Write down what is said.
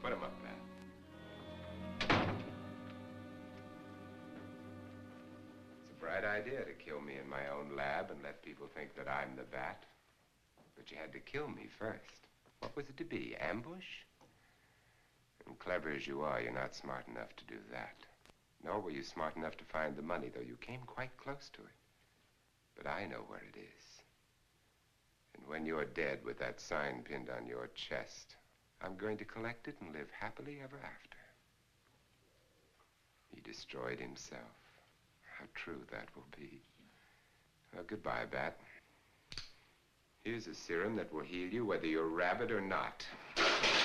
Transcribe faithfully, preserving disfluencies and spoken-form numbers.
Put him up, Bat. It's a bright idea to kill me in my own lab and let people think that I'm the Bat. But you had to kill me first. What was it to be, ambush? And clever as you are, you're not smart enough to do that. Nor were you smart enough to find the money, though you came quite close to it. But I know where it is. And when you're dead with that sign pinned on your chest, I'm going to collect it and live happily ever after. He destroyed himself. How true that will be. Well, goodbye, Bat. Here's a serum that will heal you whether you're rabid or not.